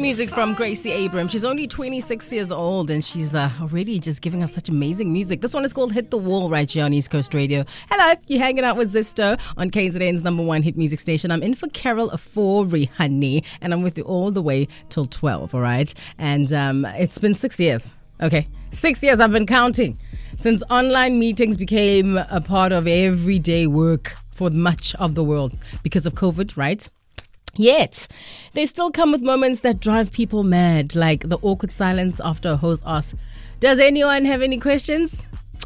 music from Gracie Abrams. She's only 26 years old and she's already just giving us such amazing music. This one is called Hit the Wall right here on East Coast Radio. Hello, you're hanging out with Zisto on KZN's #1 hit music station. I'm in for Carol Afori, honey, and I'm with you all the way till 12, all right? And it's been 6 years. Okay, 6 years I've been counting since online meetings became a part of everyday work for much of the world because of COVID, right? Yet, they still come with moments that drive people mad, like the awkward silence after a host asks, "Does anyone have any questions?"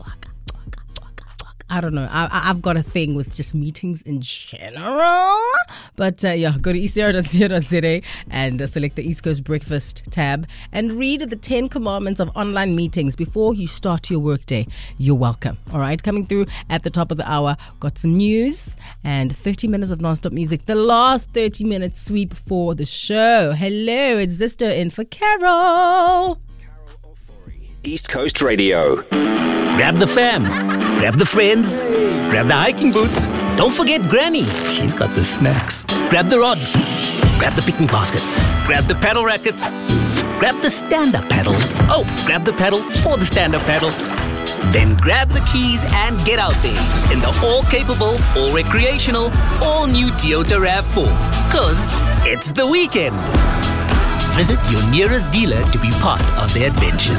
I don't know. I've got a thing with just meetings in general. But go to ecr.co.za and select the East Coast Breakfast tab and read the 10 commandments of online meetings before you start your workday. You're welcome. All right. Coming through at the top of the hour, got some news and 30 minutes of non-stop music. The last 30 minutes sweep for the show. Hello, it's Zisto in for Carol. East Coast Radio. Grab the fam, grab the friends, grab the hiking boots. Don't forget Granny, she's got the snacks. Grab the rods, grab the picnic basket, grab the paddle rackets, grab the stand-up paddle. Oh, grab the paddle for the stand-up paddle. Then grab the keys and get out there in the all-capable, all-recreational, all-new Toyota RAV4. 'Cause it's the weekend. Visit your nearest dealer to be part of the adventure.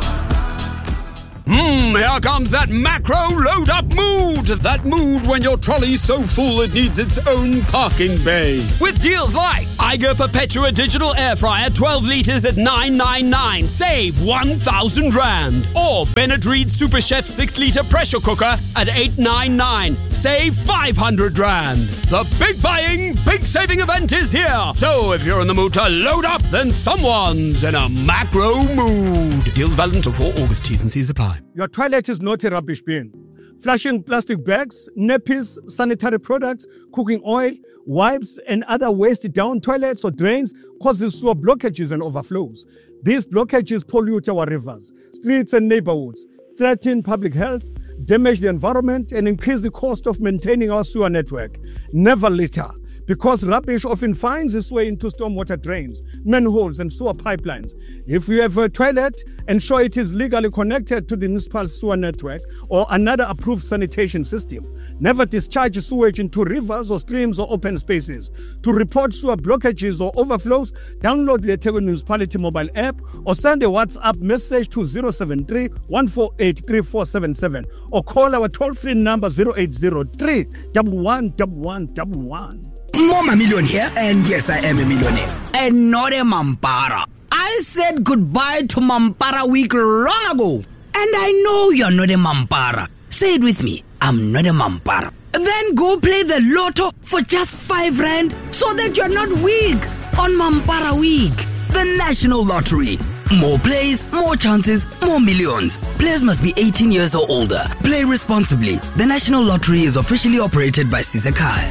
Here comes that macro load-up mood. That mood when your trolley's so full it needs its own parking bay. With deals like Eiger Perpetua Digital Air Fryer 12 litres at $999. Save 1,000 Rand. Or Bennett Reed Super Chef 6 litre pressure cooker at $899. Save 500 Rand. The big buying, big saving event is here. So if you're in the mood to load up, then someone's in a macro mood. Deals valid until 4 August. T's and C's apply. Your toilet is not a rubbish bin. Flushing plastic bags, nappies, sanitary products, cooking oil, wipes, and other waste down toilets or drains causes sewer blockages and overflows. These blockages pollute our rivers, streets, and neighborhoods, threaten public health, damage the environment, and increase the cost of maintaining our sewer network. Never litter, because rubbish often finds its way into stormwater drains, manholes, and sewer pipelines. If you have a toilet, ensure it is legally connected to the municipal sewer network or another approved sanitation system. Never discharge sewage into rivers or streams or open spaces. To report sewer blockages or overflows, download the eThekwini Municipality mobile app or send a WhatsApp message to 073 148 3477 or call our toll-free number 0803 111111. Mama Million here, and yes, I am a millionaire. And not a Mampara. I said goodbye to Mampara week long ago. And I know you're not a Mampara. Say it with me. I'm not a Mampara. Then go play the lotto for just 5 Rand so that you're not weak on Mampara week. The National Lottery. More plays, more chances, more millions. Players must be 18 years or older. Play responsibly. The National Lottery is officially operated by Sisekhaya.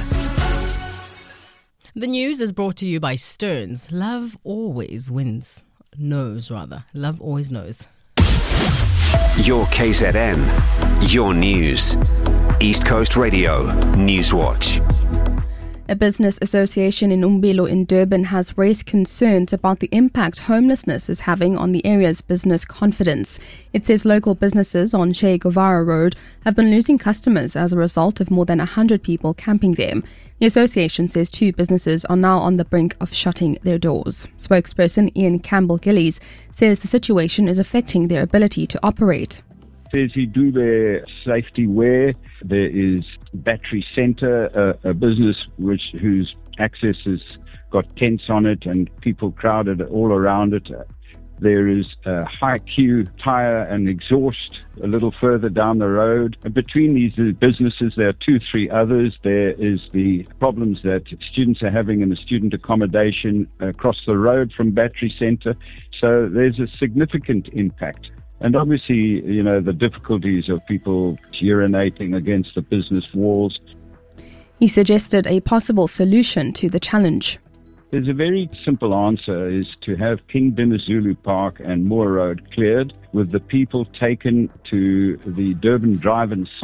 The news is brought to you by Stearns. Love always wins. Knows, rather. Love always knows. Your KZN. Your news. East Coast Radio. Newswatch. A business association in Umbilo in Durban has raised concerns about the impact homelessness is having on the area's business confidence. It says local businesses on Che Guevara Road have been losing customers as a result of more than 100 people camping there. The association says 2 businesses are now on the brink of shutting their doors. Spokesperson Ian Campbell-Gillies says the situation is affecting their ability to operate. Says he do their safety wear. There is Battery Centre, a business whose access has got tents on it and people crowded all around it. There is a High Q Tire and Exhaust a little further down the road. And between these businesses, there are 2-3 others. There is the problems that students are having in the student accommodation across the road from Battery Centre. So there's a significant impact. And obviously, the difficulties of people urinating against the business walls. He suggested a possible solution to the challenge. There's a very simple answer, is to have King Dinizulu Park and Moore Road cleared, with the people taken to the Durban Drive-In site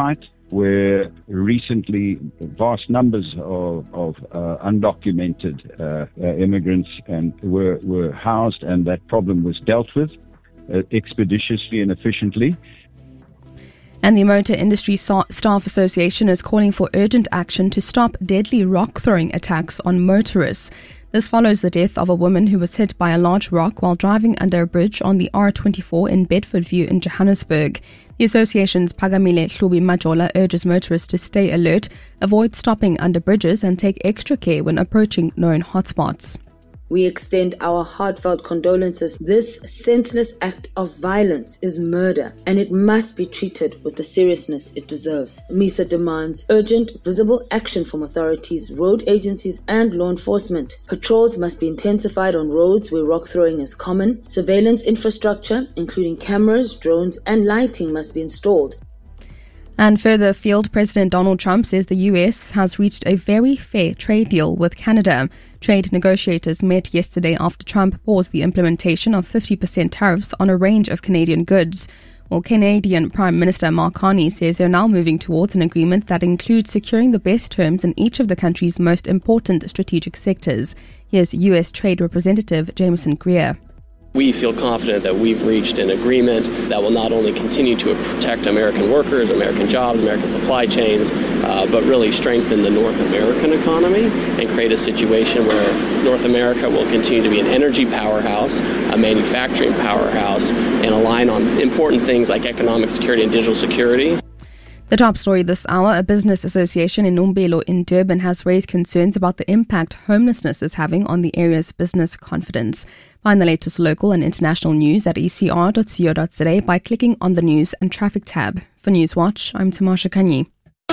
where recently vast numbers of undocumented immigrants and were housed, and that problem was dealt with expeditiously and efficiently. And the Motor Industry Staff Association is calling for urgent action to stop deadly rock-throwing attacks on motorists. This follows the death of a woman who was hit by a large rock while driving under a bridge on the R24 in Bedfordview in Johannesburg. The association's Pagamile Hlubi Majola urges motorists to stay alert, avoid stopping under bridges and take extra care when approaching known hotspots. We extend our heartfelt condolences. This senseless act of violence is murder, and it must be treated with the seriousness it deserves. MISA demands urgent, visible action from authorities, road agencies, and law enforcement. Patrols must be intensified on roads where rock throwing is common. Surveillance infrastructure, including cameras, drones, and lighting, must be installed. And further afield, President Donald Trump says the US has reached a very fair trade deal with Canada. Trade negotiators met yesterday after Trump paused the implementation of 50% tariffs on a range of Canadian goods. Well, Canadian Prime Minister Mark Carney says they're now moving towards an agreement that includes securing the best terms in each of the country's most important strategic sectors. Here's US Trade Representative Jameson Greer. We feel confident that we've reached an agreement that will not only continue to protect American workers, American jobs, American supply chains, but really strengthen the North American economy and create a situation where North America will continue to be an energy powerhouse, a manufacturing powerhouse, and align on important things like economic security and digital security. The top story this hour, a business association in Umbelo in Durban has raised concerns about the impact homelessness is having on the area's business confidence. Find the latest local and international news at ecr.co.za by clicking on the News and Traffic tab. For Newswatch, I'm Tamasha Kanyi.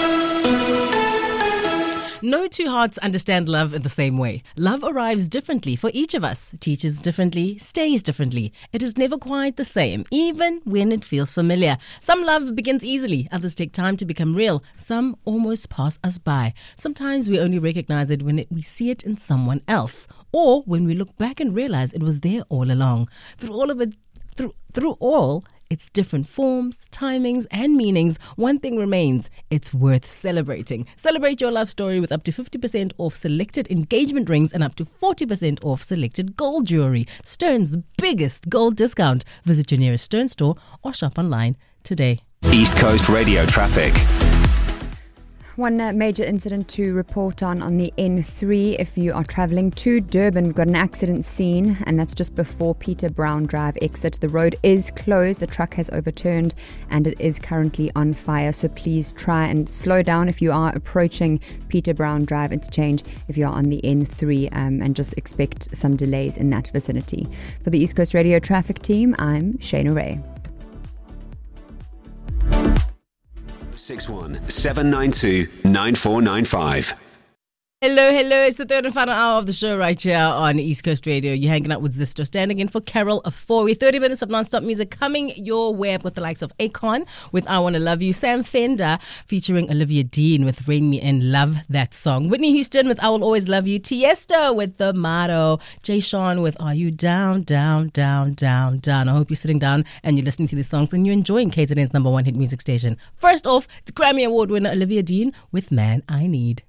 No two hearts understand love in the same way. Love arrives differently for each of us, teaches differently, stays differently. It is never quite the same, even when it feels familiar. Some love begins easily, others take time to become real. Some almost pass us by. Sometimes we only recognize it when we see it in someone else, or when we look back and realize it was there all along. Through all its different forms, timings, and meanings, one thing remains: it's worth celebrating. Celebrate your love story with up to 50% off selected engagement rings and up to 40% off selected gold jewelry. Stern's biggest gold discount. Visit your nearest Stern store or shop online today. East Coast Radio traffic. One major incident to report on the N3 if you are travelling to Durban. We've got an accident scene, and that's just before Peter Brown Drive exit. The road is closed, a truck has overturned, and it is currently on fire. So please try and slow down if you are approaching Peter Brown Drive interchange, if you are on the N3, and just expect some delays in that vicinity. For the East Coast Radio traffic team, I'm Shana Ray. 61-792-9495. Hello. It's the third and final hour of the show right here on East Coast Radio. You're hanging out with Zisto, standing in for Carol Afori. 30 minutes of non-stop music coming your way. I've got the likes of Akon with I Wanna Love You, Sam Fender featuring Olivia Dean with Rain Me In, Love That Song, Whitney Houston with I Will Always Love You, Tiesto with The Motto, Jay Sean with Are You Down, Down, Down, Down, Down. I hope you're sitting down and you're listening to these songs and you're enjoying KZN's number one hit music station. First off, it's Grammy Award winner Olivia Dean with Man I Need.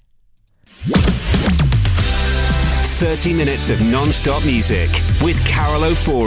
30 minutes of non-stop music with Carol Ofori.